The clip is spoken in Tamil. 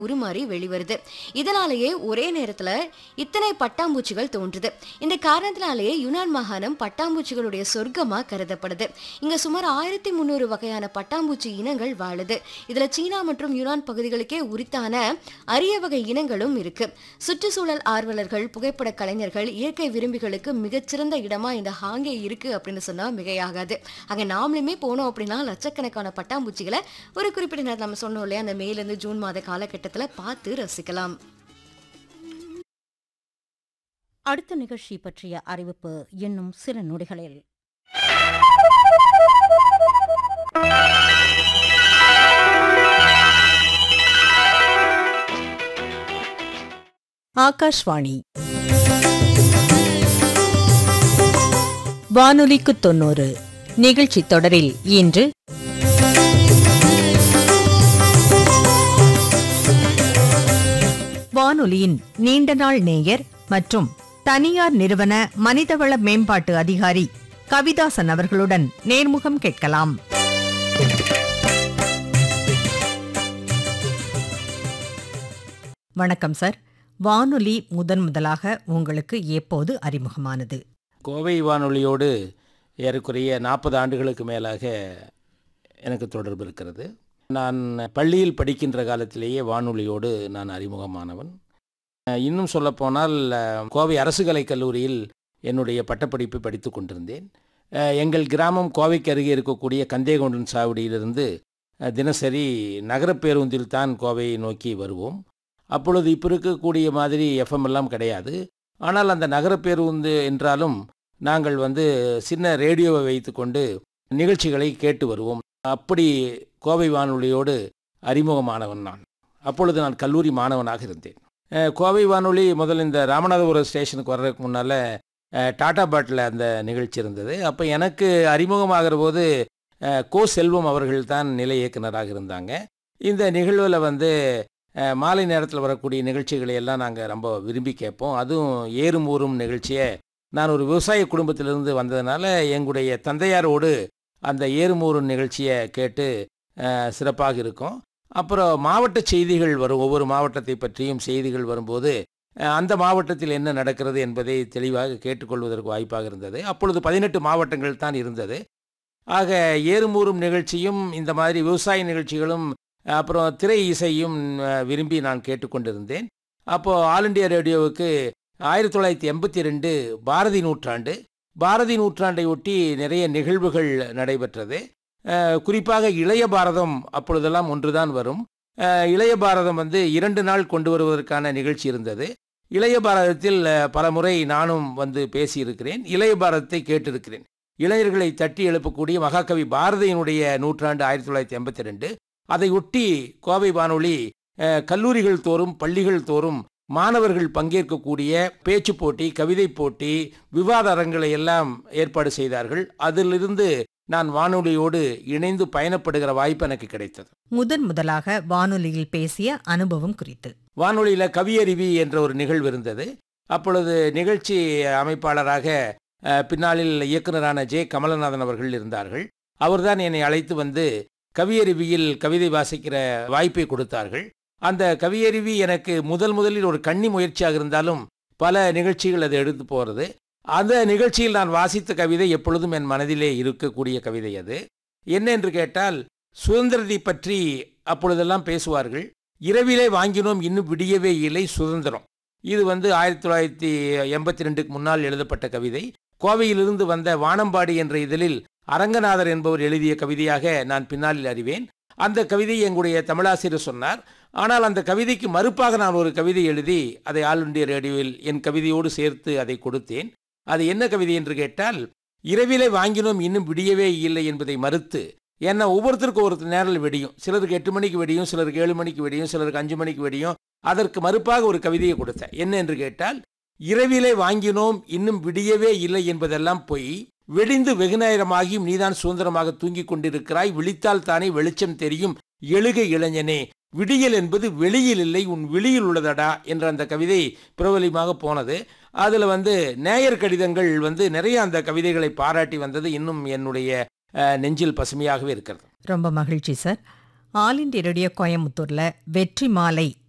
உருமாறி வெளிவருது. இதனாலேயே ஒரே நேரத்துல இத்தனை பட்டாம்பூச்சிகள் தோன்றுது. இந்த காரணத்தினாலேயே யுனான் மாகாணம் பட்டாம்பூச்சிகளுடைய சொர்க்கமா கருதப்படுது. இங்க சுமார் 1300 வகையான பட்டாம்பூச்சி இனங்கள் வாழுது. இதுல சீனா மற்றும் யுனான் பகுதிகளுக்கே உரித்தான அரிய வகை இனங்களும் இருக்கு. சுற்றுச்சூழல் ஆர்வலர்கள், புகைப்பட கலைஞர்கள், இயற்கை விரும்பிகளுக்கு மிகச்சிறந்த இடமா இந்த ஹாங்கே இருக்கு அப்படின்னு சொன்னா மிகையாகாது. அங்க நாமளுமே போனோம் அப்படின்னா லட்சக்கணக்கான பட்டாம்பூச்சிகளை ஒரு குறிப்பிட்ட நேரத்தில் நம்ம சொன்னோம் இல்லையா, அந்த மேல இருந்து ஜூன் மாத காலகட்டத்தில் பார்த்து ரசிக்கலாம். அடுத்த நிகழ்ச்சி பற்றிய அறிவிப்பு இன்னும் சில நொடிகளில். ஆகாஷ்வாணி வானொலிக்கு 90 நிகழ்ச்சி தொடரில் இன்று வானொலியின் நீண்ட நாள் நேயர் மற்றும் தனியார் நிறுவன மனிதவள மேம்பாட்டு அதிகாரி கவிதாசன் அவர்களுடன் நேர்முகம் கேட்கலாம். வணக்கம் சார். வானொலி முதலாக உங்களுக்கு எப்போது அறிமுகமானது? கோவை வானொலியோடு ஏறக்குறைய 40 ஆண்டுகளுக்கு மேலாக எனக்கு தொடர்பு இருக்கிறது. நான் பள்ளியில் படிக்கின்ற காலத்திலேயே வானொலியோடு நான் அறிமுகமானவன். இன்னும் சொல்லப்போனால் கோவை அரசு கலைக் கல்லூரியில் என்னுடைய பட்டப்படிப்பை படித்து கொண்டிருந்தேன். எங்கள் கிராமம் கோவைக்கு அருகே இருக்கக்கூடிய கந்தேகொண்டன் சாவடியிலிருந்து தினசரி நகரப் பேருந்தில் தான் கோவையை நோக்கி வருவோம். அப்பொழுது இப்போ இருக்கக்கூடிய மாதிரி எஃப்எம் எல்லாம் கிடையாது. ஆனால் அந்த நகரப் பேருந்து என்றாலும் நாங்கள் சின்ன ரேடியோவை வைத்து கொண்டு நிகழ்ச்சிகளை கேட்டு வருவோம். அப்படி கோவை வானொலியோடு அறிமுகமானவன் நான். அப்பொழுது நான் கல்லூரி மாணவனாக இருந்தேன். கோவை வானொலி முதல்ல இந்த ராமநாதபுரம் ஸ்டேஷனுக்கு வர்றதுக்கு முன்னால் டாடா பாட்டில் அந்த நிகழ்ச்சி இருந்தது. அப்போ எனக்கு அறிமுகமாகிற போது கோ செல்வம் அவர்கள் தான் நிலை இயக்குனராக இருந்தாங்க. இந்த நிகழ்வில் மாலை நேரத்தில் வரக்கூடிய நிகழ்ச்சிகளை எல்லாம் நாங்கள் ரொம்ப விரும்பி கேட்போம். அதுவும் ஏறும் ஊரும் நிகழ்ச்சியை நான் ஒரு விவசாய குடும்பத்திலிருந்து வந்ததுனால எங்களுடைய தந்தையாரோடு அந்த ஏறுமூறும் நிகழ்ச்சியை கேட்டு சிறப்பாக இருக்கும். அப்புறம் மாவட்ட செய்திகள் வரும். ஒவ்வொரு மாவட்டத்தை பற்றியும் செய்திகள் வரும்போது அந்த மாவட்டத்தில் என்ன நடக்கிறது என்பதை தெளிவாக கேட்டுக்கொள்வதற்கு வாய்ப்பாக இருந்தது. அப்பொழுது 18 மாவட்டங்கள் தான் இருந்தது. ஆக ஏறுமூறும் நிகழ்ச்சியும் இந்த மாதிரி விவசாய நிகழ்ச்சிகளும் அப்புறம் திரை இசையும் விரும்பி நான் கேட்டுக்கொண்டிருந்தேன். அப்போது ஆல் இண்டியா ரேடியோவுக்கு 1982 பாரதி நூற்றாண்டை ஒட்டி நிறைய நிகழ்வுகள் நடைபெற்றது. குறிப்பாக இளைய பாரதம் அப்பொழுதெல்லாம் ஒன்றுதான் வரும். இளைய பாரதம் 2 நாள் கொண்டு வருவதற்கான நிகழ்ச்சி இருந்தது. இளைய பாரதத்தில் பல முறை நானும் பேசியிருக்கிறேன். இளைய பாரதத்தை கேட்டிருக்கிறேன். இளைஞர்களை தட்டி எழுப்பக்கூடிய மகாகவி பாரதியினுடைய நூற்றாண்டு 1982. அதை ஒட்டி கோவை வானொலி கல்லூரிகள் தோறும் பள்ளிகள் தோறும் மாணவர்கள் பங்கேற்கக்கூடிய பேச்சு போட்டி, கவிதை போட்டி, விவாத அரங்களை எல்லாம் ஏற்பாடு செய்தார்கள். அதிலிருந்து நான் வானொலியோடு இணைந்து பயணப்படுகிற வாய்ப்பு எனக்கு கிடைத்தது. முதலாக வானொலியில் பேசிய அனுபவம் குறித்து. வானொலியில் கவியருவி என்ற ஒரு நிகழ்வு இருந்தது. அப்பொழுது நிகழ்ச்சி அமைப்பாளராக பின்னாளில் இயக்குனரான ஜே கமலநாதன் அவர்கள் இருந்தார்கள். அவர்தான் என்னை அழைத்து கவியருவியில் கவிதை வாசிக்கிற வாய்ப்பை கொடுத்தார்கள். அந்த கவியருவி எனக்கு முதலில் ஒரு கன்னி முயற்சியாக இருந்தாலும் பல நிகழ்ச்சிகள் அதை எடுத்து போகிறது. அந்த நிகழ்ச்சியில் நான் வாசித்த கவிதை எப்பொழுதும் என் மனதிலே இருக்கக்கூடிய கவிதை. அது என்ன என்று கேட்டால், சுதந்திரத்தை பற்றி அப்பொழுதெல்லாம் பேசுவார்கள். இரவிலே வாங்கினோம் இன்னும் விடியவே இல்லை சுதந்திரம். இது 1982க்கு முன்னால் எழுதப்பட்ட கவிதை. கோவையிலிருந்து வந்த வானம்பாடி என்ற இதழில் அரங்கநாதர் என்பவர் எழுதிய கவிதையாக நான் பின்னாளில் அறிவேன். அந்த கவிதையை எங்களுடைய தமிழாசிரியர் சொன்னார். ஆனால் அந்த கவிதைக்கு மறுப்பாக நான் ஒரு கவிதை எழுதி அதை ஆல் இண்டியா ரேடியோவில் என் கவிதையோடு சேர்த்து அதை கொடுத்தேன். அது என்ன கவிதை என்று கேட்டால், இரவிலே வாங்கினோம் இன்னும் விடியவே இல்லை என்பதை மறுத்து, ஏன்னா ஒவ்வொருத்தருக்கும் ஒரு நேரில் வெடியும். சிலருக்கு 8 மணிக்கு வெடியும், சிலருக்கு 7 மணிக்கு வெடியும், சிலருக்கு 5 மணிக்கு வெடியும். அதற்கு மறுப்பாக ஒரு கவிதையை கொடுத்தேன். என்ன என்று கேட்டால், இரவிலே வாங்கினோம் இன்னும் விடியவே இல்லை என்பதெல்லாம் பொய், வெடிந்து வெகுநேரமாகியும் நீதான் சுதந்திரமாக தூங்கிக் கொண்டிருக்கிறாய், விழித்தால் தானே வெளிச்சம் தெரியும் எழுகை இளைஞனே, விடியல் என்பது வெளியில் இல்லை உன் விழியில் உள்ளதடா என்ற அந்த கவிதை பிரபலமாக போனது. அதில் நேயர் கடிதங்கள் நிறைய அந்த கவிதைகளை பாராட்டி வந்தது. இன்னும் என்னுடைய நெஞ்சில் பசுமையாகவே இருக்கிறது. ரொம்ப மகிழ்ச்சி சார். ஆல் இண்டியா ரேடியோ கோயம்புத்தூர்ல வெற்றி மாலை